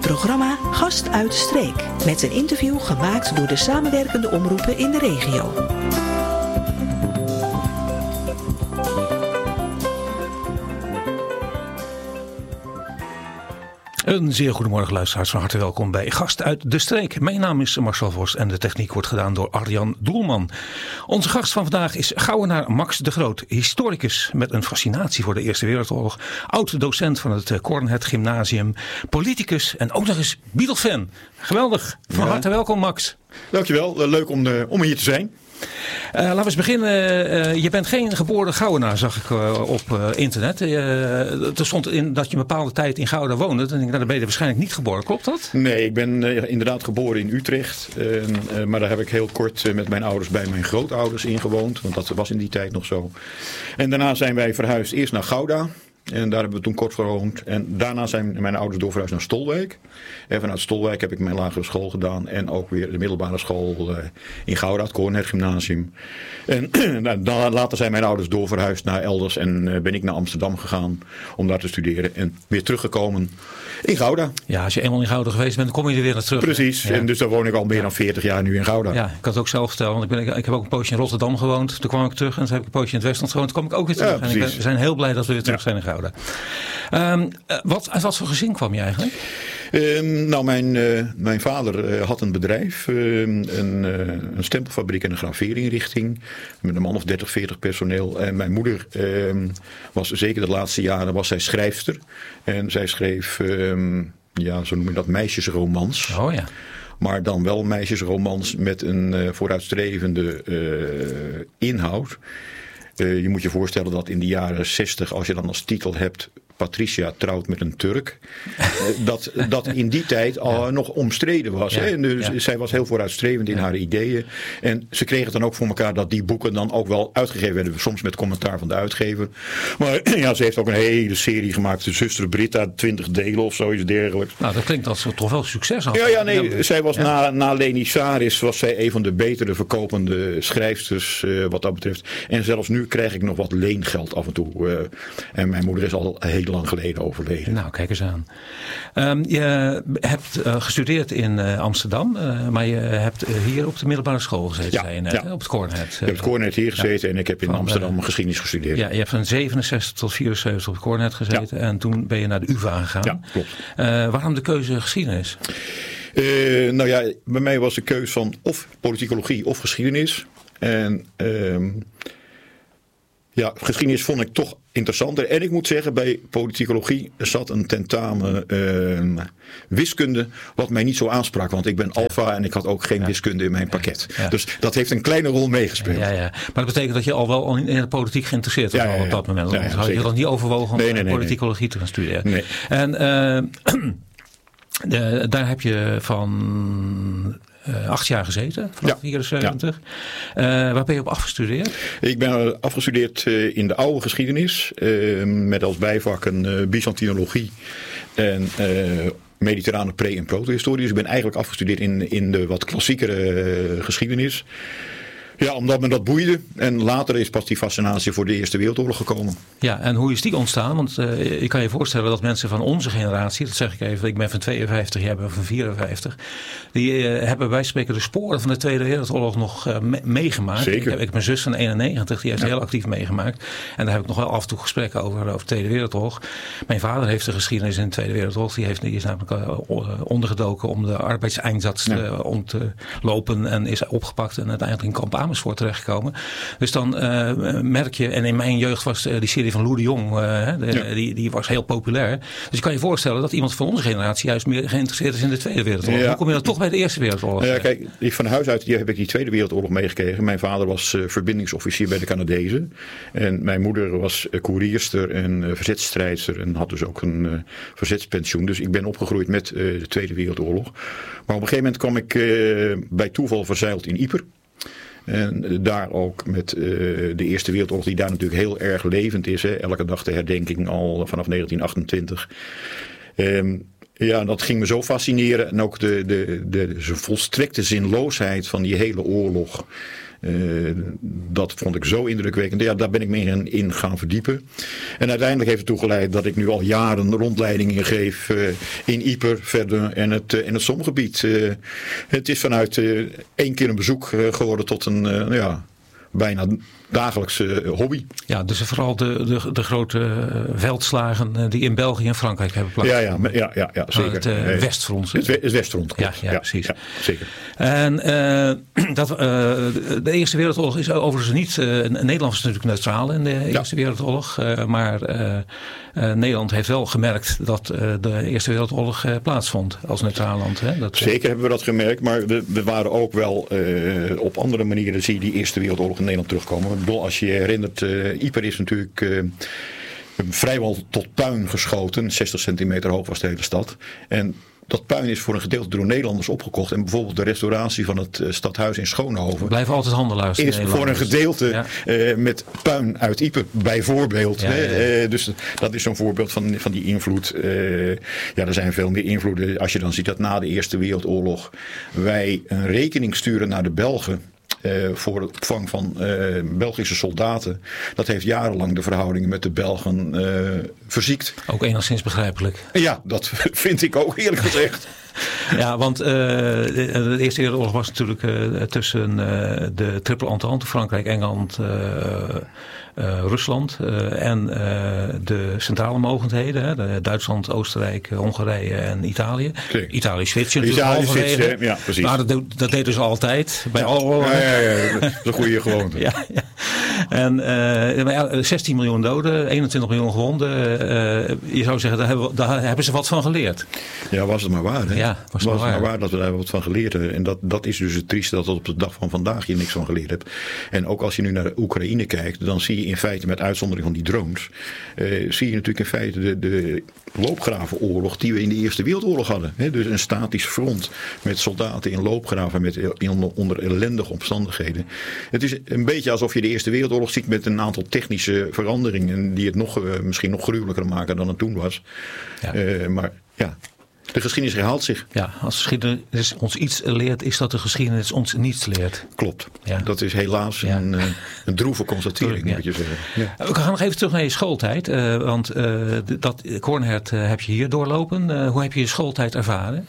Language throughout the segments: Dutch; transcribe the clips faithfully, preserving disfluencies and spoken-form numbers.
programma Gast uit de Streek. Met een interview gemaakt door de samenwerkende omroepen in de regio. Een zeer goedemorgen luisteraars, van harte welkom bij Gast uit de Streek. Mijn naam is Marcel Vos en de techniek wordt gedaan door Arjan Doelman. Onze gast van vandaag is Gouwenaar Max de Groot, historicus met een fascinatie voor de Eerste Wereldoorlog, oud-docent van het Cornhead Gymnasium, politicus en ook nog eens Beatle-fan. Geweldig, van ja. harte welkom Max. Dankjewel, leuk om, de, om hier te zijn. Uh, laten we eens beginnen. Uh, je bent geen geboren Gouwenaar, zag ik uh, op uh, internet. Uh, er stond in dat je een bepaalde tijd in Gouda woonde. En ik denk, nou, dan ben je waarschijnlijk niet geboren. Klopt dat? Nee, ik ben uh, inderdaad geboren in Utrecht. Uh, uh, maar daar heb ik heel kort uh, met mijn ouders bij mijn grootouders ingewoond. Want dat was in die tijd nog zo. En daarna zijn wij verhuisd eerst naar Gouda. En daar hebben we toen kort gewoond. En daarna zijn mijn ouders doorverhuisd naar Stolwijk. En vanuit Stolwijk heb ik mijn lagere school gedaan. En ook weer de middelbare school uh, in Gouda, het Cornhead Gymnasium. En nou, later zijn mijn ouders doorverhuisd naar elders. En uh, ben ik naar Amsterdam gegaan om daar te studeren. En weer teruggekomen in Gouda. Ja, als je eenmaal in Gouda geweest bent, dan kom je er weer naar terug. Precies. Ja. En dus daar woon ik al meer dan veertig jaar nu in Gouda. Ja, ik kan het ook zelf vertellen. Want ik, ben, ik heb ook een poosje in Rotterdam gewoond. Toen kwam ik terug. En toen heb ik een poosje in het Westland gewoond. Toen kwam ik ook weer terug. Ja, en ik ben, we zijn heel blij dat we weer terug ja. zijn in Gouda. Um, wat, uit wat voor gezin kwam je eigenlijk? Um, nou, mijn, uh, mijn vader uh, had een bedrijf, uh, een, uh, een stempelfabriek en een graveerinrichting. Met een man of dertig, veertig personeel. En mijn moeder uh, was zeker de laatste jaren was zij schrijfster. En zij schreef, uh, ja, zo noem je dat, meisjesromans. Oh ja. Maar dan wel meisjesromans met een uh, vooruitstrevende uh, inhoud. Uh, je moet je voorstellen dat in de jaren zestig, als je dan als titel hebt Patricia trouwt met een Turk, uh, dat, dat in die tijd al ja. nog omstreden was. Ja. Hè? En dus ja. zij was heel vooruitstrevend in ja. haar ideeën. En ze kregen het dan ook voor elkaar dat die boeken dan ook wel uitgegeven werden. Soms met commentaar van de uitgever. Maar ja, ze heeft ook een hele serie gemaakt. De zuster Britta, twintig delen of zoiets dergelijks. Nou, dat klinkt als ze toch wel succes had. Ja, ja, nee. Ja. Zij was ja. na, na Leni Saris was zij een van de betere verkopende schrijfsters uh, wat dat betreft. En zelfs nu krijg ik nog wat leengeld af en toe. Uh, en mijn moeder is al heel lang geleden overleden. Nou, kijk eens aan. Um, je hebt uh, gestudeerd in uh, Amsterdam, uh, maar je hebt uh, hier op de middelbare school gezeten, ja, zei je net, ja. op het Cornhead. Ik heb het Cornhead hier gezeten ja. en ik heb in van, Amsterdam uh, geschiedenis gestudeerd. Ja, je hebt van zevenenzestig tot vierenzeventig op het Cornhead gezeten ja. en toen ben je naar de U vA gegaan. Ja, klopt. Uh, waarom de keuze geschiedenis? Uh, nou ja, bij mij was de keuze van of politicologie of geschiedenis. En uh, ja, geschiedenis vond ik toch interessanter. En ik moet zeggen, bij politicologie zat een tentamen uh, wiskunde wat mij niet zo aansprak. Want ik ben alfa en ik had ook geen ja. wiskunde in mijn pakket. Ja. Dus dat heeft een kleine rol meegespeeld. Ja, ja. Maar dat betekent dat je al wel in de politiek geïnteresseerd was ja, ja, ja. op dat moment. Ja, ja, had je dan niet overwogen om nee, nee, nee, politicologie nee. te gaan studeren? Nee. En uh, de, daar heb je van Uh, acht jaar gezeten, vanaf ja. vierenzeventig. Ja. Uh, waar ben je op afgestudeerd? Ik ben afgestudeerd uh, in de oude geschiedenis. Uh, met als bijvakken uh, Byzantinologie en uh, mediterrane pre- en protohistorie. Dus ik ben eigenlijk afgestudeerd in, in de wat klassiekere uh, geschiedenis. Ja, omdat me dat boeide. En later is pas die fascinatie voor de Eerste Wereldoorlog gekomen. Ja, en hoe is die ontstaan? Want uh, je kan je voorstellen dat mensen van onze generatie, dat zeg ik even, ik ben van tweeënvijftig, jij bent van vierenvijftig. Die uh, hebben bij spreken de sporen van de Tweede Wereldoorlog nog uh, me- meegemaakt. Zeker. Ik heb ik mijn zus van eenennegentig, die heeft ja. heel actief meegemaakt. En daar heb ik nog wel af en toe gesprekken over, over de Tweede Wereldoorlog. Mijn vader heeft de geschiedenis in de Tweede Wereldoorlog. Die, heeft, die is namelijk uh, ondergedoken om de arbeidseinsatz ja. te ontlopen en is opgepakt en uiteindelijk in kamp Amersfoort terechtgekomen. Dus dan uh, merk je, en in mijn jeugd was uh, die serie van Lou de Jong, uh, de, ja. die, die was heel populair. Dus je kan je voorstellen dat iemand van onze generatie juist meer geïnteresseerd is in de Tweede Wereldoorlog. Ja. Hoe kom je dan toch bij de Eerste Wereldoorlog? Ja, kijk, van huis uit heb ik die Tweede Wereldoorlog meegekregen. Mijn vader was uh, verbindingsofficier bij de Canadezen. En mijn moeder was uh, koerierster en uh, verzetstrijdster en had dus ook een uh, verzetspensioen. Dus ik ben opgegroeid met uh, de Tweede Wereldoorlog. Maar op een gegeven moment kwam ik uh, bij toeval verzeild in Ieper. En daar ook met uh, de Eerste Wereldoorlog, die daar natuurlijk heel erg levend is. Hè? Elke dag de herdenking al vanaf negentien achtentwintig. Um, ja, dat ging me zo fascineren. En ook de, de, de, de volstrekte zinloosheid van die hele oorlog. Uh, dat vond ik zo indrukwekkend. Ja, daar ben ik meer in, in gaan verdiepen. En uiteindelijk heeft het ertoe geleid dat ik nu al jaren rondleidingen geef uh, in Ieper, Verdun en het, uh, en het Somgebied. Uh, het is vanuit uh, één keer een bezoek uh, geworden tot een uh, ja, bijna dagelijkse hobby. Ja, dus vooral de, de, de grote uh, veldslagen die in België en Frankrijk hebben plaatsgevonden. Ja, ja, ja, ja, zeker. Het uh, Westfront. Het, het Westfront, ja, ja, ja, precies. Ja, zeker. En uh, dat, uh, de Eerste Wereldoorlog is overigens niet... Uh, Nederland was natuurlijk neutraal in de ja. Eerste Wereldoorlog. Uh, maar uh, uh, Nederland heeft wel gemerkt dat uh, de Eerste Wereldoorlog uh, plaatsvond als neutraal land. Hè? Dat, zeker hebben we dat gemerkt. Maar we, we waren ook wel uh, op andere manieren zie je die Eerste Wereldoorlog in Nederland terugkomen. Ik bedoel, als je je herinnert, uh, Ieper is natuurlijk uh, vrijwel tot puin geschoten. zestig centimeter hoog was de hele stad. En dat puin is voor een gedeelte door Nederlanders opgekocht. En bijvoorbeeld de restauratie van het uh, stadhuis in Schoonhoven. We blijven altijd handen luisteren. Is voor een gedeelte ja. uh, met puin uit Ieper bijvoorbeeld. Ja, ja, ja. Uh, dus dat is zo'n voorbeeld van, van die invloed. Uh, ja, er zijn veel meer invloeden. Als je dan ziet dat na de Eerste Wereldoorlog wij een rekening sturen naar de Belgen. Uh, voor de opvang van uh, Belgische soldaten. Dat heeft jarenlang de verhoudingen met de Belgen uh, verziekt. Ook enigszins begrijpelijk. Ja, dat vind ik ook eerlijk gezegd. Ja, want uh, de Eerste Wereldoorlog was natuurlijk uh, tussen uh, de Triple Entente, Frankrijk, Engeland, uh, uh, Rusland uh, en uh, de centrale mogendheden, hè, de Duitsland, Oostenrijk, Hongarije en Italië. Okay. Italië switchen. Italië switchen, ja, precies. Maar dat, dat deden ze altijd. Bij ja. alle ja, ja, ja, dat is een goede gewoonte. ja, ja. En uh, zestien miljoen doden, eenentwintig miljoen gewonden. Uh, je zou zeggen, daar hebben, daar hebben ze wat van geleerd. Ja, was het maar waar. Hè? Ja, was het was maar waar. maar waar dat we daar wat van geleerd hebben. En dat, dat is dus het trieste dat op de dag van vandaag je niks van geleerd hebt. En ook als je nu naar de Oekraïne kijkt, dan zie je in feite met uitzondering van die drones, uh, zie je natuurlijk in feite de, de loopgravenoorlog die we in de Eerste Wereldoorlog hadden. Hè? Dus een statisch front met soldaten in loopgraven met, in, onder ellendige omstandigheden. Het is een beetje alsof je de Eerste Wereldoorlog ziet met een aantal technische veranderingen die het nog, uh, misschien nog gruwelijker maken dan het toen was. Ja. Uh, maar ja, de geschiedenis herhaalt zich. Ja, als geschiedenis ons iets leert, is dat de geschiedenis ons niets leert. Klopt. Ja. Dat is helaas ja. een, een droeve constatering, ja. moet je zeggen. Ja. We gaan nog even terug naar je schooltijd. Uh, want uh, dat Kornhert uh, heb je hier doorlopen. Uh, hoe heb je je schooltijd ervaren?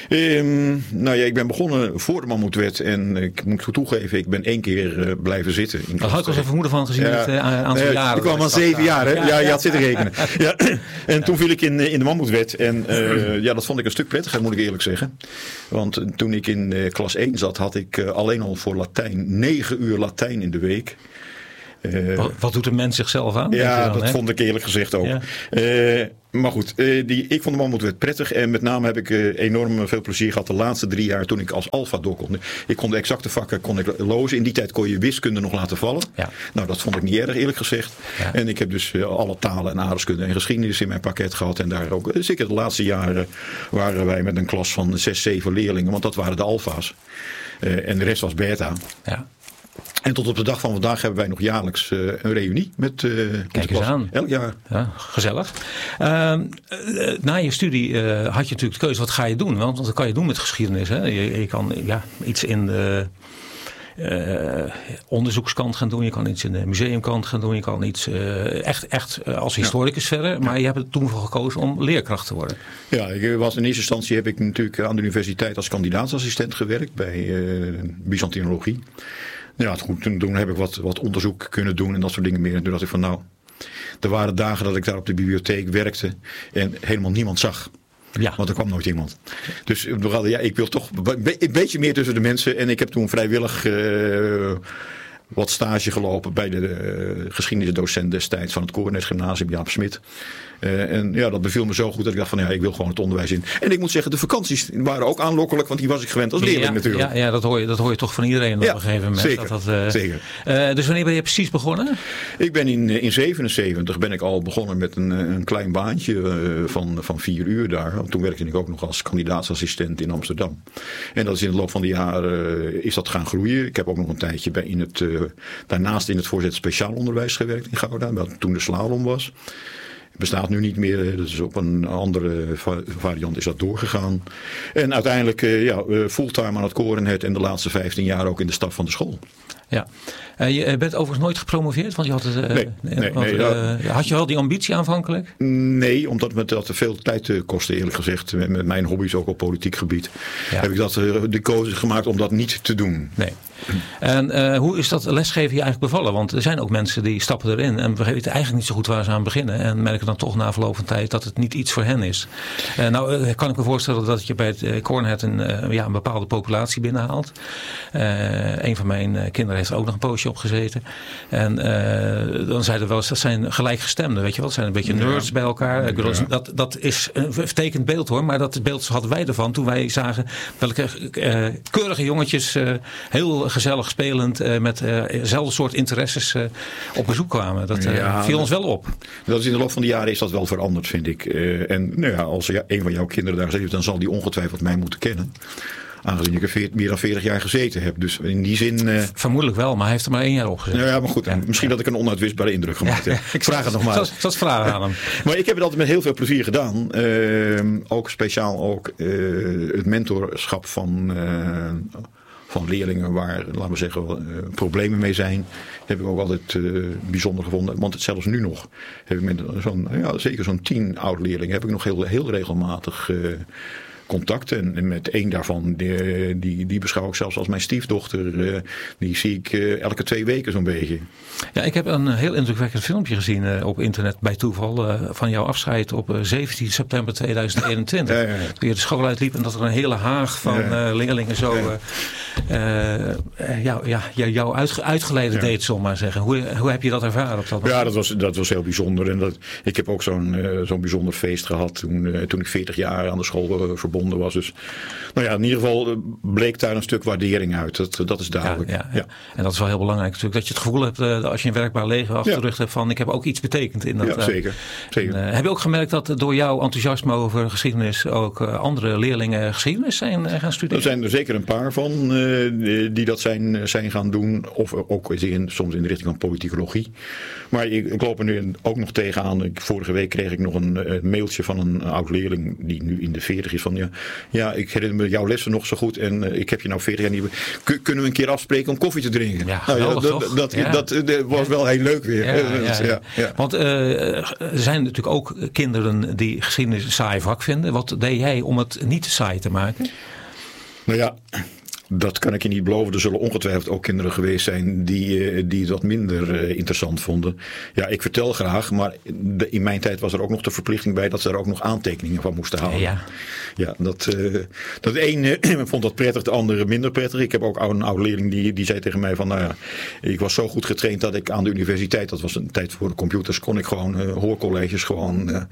Um, nou ja, ik ben begonnen voor de Mammoetwet. En ik moet toegeven, ik ben één keer uh, blijven zitten. Daar had ik wel even vermoeden van gezien ja. het uh, aantal uh, jaren. Ik kwam al zeven jaar, hè? Ja, ja, je had zitten rekenen. Ja. En ja. toen viel ik in, in de Mammoetwet. En uh, ja, dat vond ik een stuk prettiger, moet ik eerlijk zeggen. Want toen ik in uh, klas één zat, had ik uh, alleen al voor Latijn negen uur Latijn in de week. Uh, wat, wat doet een mens zichzelf aan? Ja, dan, dat hè? vond ik eerlijk gezegd ook. Ja. Uh, maar goed, uh, die, ik vond de Mammoetwet prettig. En met name heb ik uh, enorm veel plezier gehad de laatste drie jaar toen ik als alfa door kon. Ik kon de exacte vakken kon ik lozen. In die tijd kon je wiskunde nog laten vallen. Ja. Nou, dat vond ik niet erg, eerlijk gezegd. Ja. En ik heb dus uh, alle talen en aardrijkskunde en geschiedenis in mijn pakket gehad. En daar ook, zeker de laatste jaren waren wij met een klas van zes, zeven leerlingen. Want dat waren de alfa's. Uh, en de rest was beta. Ja. En tot op de dag van vandaag hebben wij nog jaarlijks uh, een reunie met uh, Kijk eens aan. Elk jaar. Ja, gezellig. Uh, uh, na je studie uh, had je natuurlijk de keuze, wat ga je doen? Want wat kan je doen met geschiedenis? Hè? Je, je kan ja, iets in de uh, onderzoekskant gaan doen. Je kan iets in de museumkant gaan doen. Je kan iets uh, echt, echt uh, als historicus ja. verder. Maar je hebt er toen voor gekozen om leerkracht te worden. Ja, ik was in eerste instantie heb ik natuurlijk aan de universiteit als kandidaatsassistent gewerkt bij uh, Byzantinologie. Ja, goed, toen, toen heb ik wat, wat onderzoek kunnen doen en dat soort dingen meer. En toen dacht ik van nou, er waren dagen dat ik daar op de bibliotheek werkte en helemaal niemand zag. Ja. Want er kwam nooit iemand. Dus we hadden, ja, ik wil toch een beetje meer tussen de mensen. En ik heb toen vrijwillig uh, wat stage gelopen bij de uh, geschiedenisdocent destijds van het Kornhert Gymnasium, Jaap Smit. Uh, en ja, dat beviel me zo goed dat ik dacht van ja, ik wil gewoon het onderwijs in. En ik moet zeggen, de vakanties waren ook aanlokkelijk, want die was ik gewend als leerling ja, natuurlijk. Ja, ja dat, hoor je, dat hoor je toch van iedereen ja, op een gegeven moment. Zeker, dat dat, uh, zeker. Uh, dus wanneer ben je precies begonnen? Ik ben in, in zevenenzeventig ben ik al begonnen met een, een klein baantje uh, van, van vier uur daar. Want toen werkte ik ook nog als kandidaatsassistent in Amsterdam. En dat is in de loop van de jaren uh, is dat gaan groeien. Ik heb ook nog een tijdje bij in het, uh, daarnaast in het voorzet speciaal onderwijs gewerkt in Gouda, wat toen de slalom was. Bestaat nu niet meer, dat is op een andere variant is dat doorgegaan. En uiteindelijk uh, ja, fulltime aan het Kornhert en de laatste vijftien jaar ook in de staf van de school. Ja. Uh, je bent overigens nooit gepromoveerd? Want je had, het, uh, nee, nee, want, nee, uh, had je wel die ambitie aanvankelijk? Nee, omdat me dat veel tijd kostte eerlijk gezegd. Met, met mijn hobby's ook op politiek gebied. Ja. Heb ik dat, de keuze gemaakt om dat niet te doen. Nee. En uh, hoe is dat lesgeven je eigenlijk bevallen? Want er zijn ook mensen die stappen erin en weten eigenlijk niet zo goed waar ze aan beginnen. En merken dan toch na verloop van tijd dat het niet iets voor hen is. Uh, nou uh, kan ik me voorstellen dat je bij het uh, Cornhead een, uh, ja, een bepaalde populatie binnenhaalt. Uh, een van mijn uh, kinderen heeft er ook nog een poosje op gezeten. En uh, dan zeiden we wel eens, dat zijn gelijkgestemden, weet je wel. Dat zijn een beetje nerds ja. bij elkaar. Ja. Bedoel, dat, dat is een vertekend beeld hoor, maar dat beeld hadden wij ervan toen wij zagen welke uh, keurige jongetjes uh, heel gezellig spelend uh, met hetzelfde uh, soort interesses uh, op bezoek kwamen. Dat uh, ja, viel ons wel op. Dat is in de loop van de jaren is dat wel veranderd, vind ik. Uh, en nou ja, als een van jouw kinderen daar zit, dan zal die ongetwijfeld mij moeten kennen. Aangezien ik er veert, meer dan veertig jaar gezeten heb. Dus in die zin... Uh... Vermoedelijk wel, maar hij heeft er maar één jaar op gezet. Ja, ja maar goed. Ja, misschien ja. dat ik een onuitwisbare indruk gemaakt ja, heb. Ik vraag het nog maar. Dat is vragen aan hem. Maar ik heb het altijd met heel veel plezier gedaan. Uh, ook speciaal ook uh, het mentorschap van... Uh, van leerlingen waar, laten we zeggen, uh, problemen mee zijn, heb ik ook altijd uh, bijzonder gevonden. Want het zelfs nu nog heb ik met zo'n, ja, zeker zo'n tien oud-leerlingen heb ik nog heel, heel regelmatig uh, contact. En, en met één daarvan, die, die, die beschouw ik zelfs als mijn stiefdochter. Uh, die zie ik uh, elke twee weken zo'n beetje. Ja, ik heb een heel indrukwekkend filmpje gezien uh, op internet bij toeval uh, van jouw afscheid op uh, zeventien september tweeduizend eenentwintig. Ja, ja, ja. Toen je de school uitliep en dat er een hele haag van ja. uh, leerlingen zo uh, uh, jou, ja, jou uitge, uitgeleide ja. deed, zal maar zeggen. Hoe, hoe heb je dat ervaren op dat moment? Ja, dat was, dat was heel bijzonder. En dat, ik heb ook zo'n, uh, zo'n bijzonder feest gehad toen, uh, toen ik veertig jaar aan de school uh, verbonden was. Dus nou ja, in ieder geval uh, bleek daar een stuk waardering uit. Dat, dat is duidelijk. Ja, ja, ja. Ja. En dat is wel heel belangrijk natuurlijk. Dat je het gevoel hebt, uh, als je een werkbaar leven achter de rug hebt, van ik heb ook iets betekend in dat. Ja, zeker. zeker. En, uh, heb je ook gemerkt dat door jouw enthousiasme over geschiedenis ook uh, andere leerlingen geschiedenis zijn uh, gaan studeren? Er zijn er zeker een paar van uh, die dat zijn, zijn gaan doen. Of ook in, soms in de richting van politicologie. Maar ik, ik loop er nu ook nog tegenaan. Ik, vorige week kreeg ik nog een, een mailtje van een oud leerling die nu in de veertig is. Van ja, ja ik herinner me jouw lessen nog zo goed. En uh, ik heb je nou veertig jaar niet. Kun, kunnen we een keer afspreken om koffie te drinken? Ja, nou, geweldig, ja, dat, dat, ja. dat, dat, dat was ja. wel heel leuk weer. Ja, ja, ja. Ja, ja. Want uh, er zijn natuurlijk ook kinderen die geschiedenis een saai vak vinden. Wat deed jij om het niet saai te maken? Nou ja, dat kan ik je niet beloven. Er zullen ongetwijfeld ook kinderen geweest zijn die, die het wat minder uh, interessant vonden. Ja, ik vertel graag, maar de, in mijn tijd was er ook nog de verplichting bij dat ze er ook nog aantekeningen van moesten houden. Ja, ja dat, uh, dat de ene vond dat prettig, de andere minder prettig. Ik heb ook een oude leerling die, die zei tegen mij van, nou ja, ik was zo goed getraind dat ik aan de universiteit, dat was een tijd voor de computers, kon ik gewoon uh, hoorcolleges gewoon uh,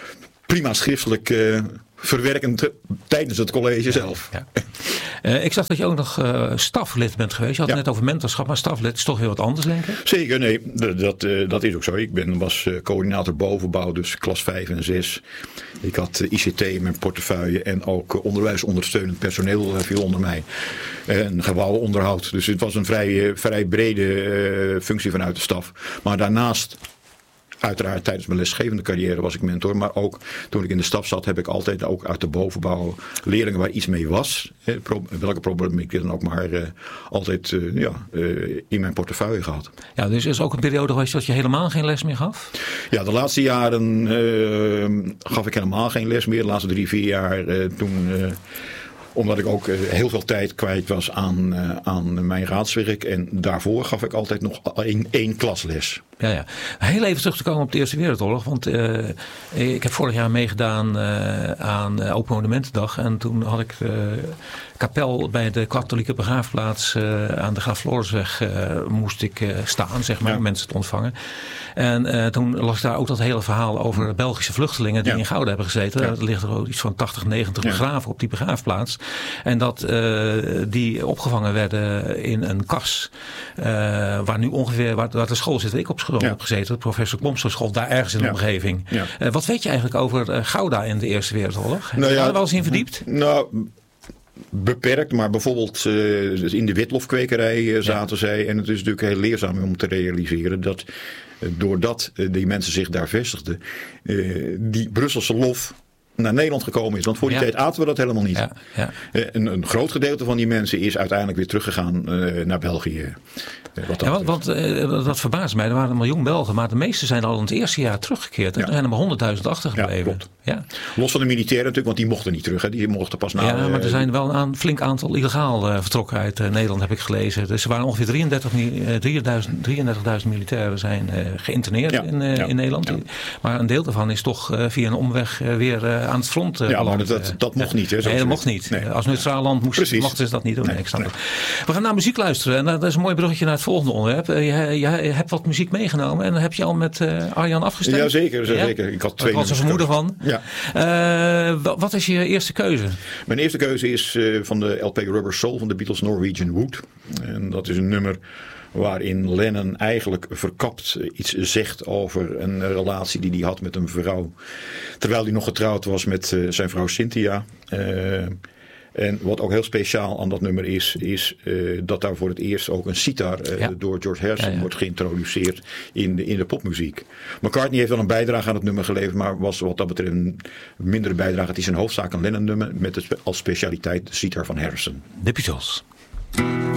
prima schriftelijk uh, verwerken t- tijdens het college ja, zelf. Ja. Uh, ik zag dat je ook nog uh, staflid bent geweest. Je had ja. het net over mentorschap, maar staflid is toch weer wat anders, denk ik? Zeker, nee. Dat, dat, uh, dat is ook zo. Ik ben, was uh, coördinator bovenbouw, dus klas vijf en zes. Ik had uh, I C T in mijn portefeuille en ook uh, onderwijsondersteunend personeel uh, viel onder mij. Uh, en gebouwenonderhoud. Dus het was een vrij, uh, vrij brede uh, functie vanuit de staf. Maar daarnaast... Uiteraard tijdens mijn lesgevende carrière was ik mentor. Maar ook toen ik in de staf zat heb ik altijd ook uit de bovenbouw leerlingen waar iets mee was. Eh, pro- welke problemen dan ook maar uh, altijd uh, ja, uh, in mijn portefeuille gehad. Ja, dus er is ook een periode geweest dat je helemaal geen les meer gaf? Ja, de laatste jaren uh, gaf ik helemaal geen les meer. De laatste drie, vier jaar uh, toen... Uh, Omdat ik ook heel veel tijd kwijt was aan, uh, aan mijn raadswerk. En daarvoor gaf ik altijd nog één, één klasles. Ja, ja. Heel even terug te komen op de Eerste Wereldoorlog. Want uh, ik heb vorig jaar meegedaan uh, aan uh, Open Monumentendag. En toen had ik de kapel bij de katholieke begraafplaats uh, aan de Graaf Florisweg uh, moest ik uh, staan, zeg maar, ja. om mensen te ontvangen. En uh, toen las ik daar ook dat hele verhaal over Belgische vluchtelingen die ja. in Gouda hebben gezeten. Ja. Er liggen er iets van tachtig, negentig ja. begraven op die begraafplaats. En dat uh, die opgevangen werden in een kas. Uh, waar nu ongeveer, waar, waar de school zit waar ik op school ja. heb gezeten. De professor Komselschool, daar ergens in de ja. omgeving. Ja. Uh, wat weet je eigenlijk over uh, Gouda in de Eerste Wereldoorlog? Heb nou, je ja, daar wel eens in verdiept? Nou... Beperkt, maar bijvoorbeeld uh, in de witlofkwekerij uh, zaten ja. zij. En het is natuurlijk heel leerzaam om te realiseren dat uh, doordat uh, die mensen zich daar vestigden, uh, die Brusselse lof naar Nederland gekomen is. Want voor die ja. tijd aten we dat helemaal niet. Ja, ja. Een, een groot gedeelte van die mensen is uiteindelijk weer teruggegaan uh, naar België. Uh, wat ja, want want uh, dat verbaast mij. Er waren een miljoen Belgen, maar de meeste zijn al in het eerste jaar teruggekeerd. Ja. Er zijn er maar honderdduizend achtergebleven. Ja, klopt. Ja. Los van de militairen natuurlijk, want die mochten niet terug. Hè. Die mochten pas na. Ja, maar er zijn wel een aan, flink aantal illegaal uh, vertrokken uit uh, Nederland, heb ik gelezen. Dus er waren ongeveer drieëndertigduizend militairen zijn uh, geïnterneerd ja. in, uh, ja. in Nederland. Ja. Maar een deel daarvan is toch uh, via een omweg uh, weer uh, aan het front uh, Ja, maar dat, dat, dat mocht niet. Hè, nee, dat mocht niet. Nee. Als neutraal land moest, mochten ze dat niet doen. Nee, nee, ik snap nee. We gaan naar muziek luisteren. En dat is een mooi bruggetje naar het volgende onderwerp. Je, je, je hebt wat muziek meegenomen en dan heb je al met uh, Arjan afgestemd. Ja, zeker. Ja? zeker. Ik had twee Daar was er vermoeden van. Ja. Uh, wat is je eerste keuze? Mijn eerste keuze is uh, van de L P Rubber Soul van de Beatles, Norwegian Wood. En dat is een nummer waarin Lennon eigenlijk verkapt iets zegt over een relatie die hij had met een vrouw. Terwijl hij nog getrouwd was met uh, zijn vrouw Cynthia. Uh, En wat ook heel speciaal aan dat nummer is, is uh, dat daar voor het eerst ook een sitar uh, ja. door George Harrison ja, ja. wordt geïntroduceerd in de, in de popmuziek. McCartney heeft wel een bijdrage aan het nummer geleverd, maar was wat dat betreft een mindere bijdrage. Het is een hoofdzaak een Lennon nummer met het, als specialiteit de sitar van Harrison. De Beatles.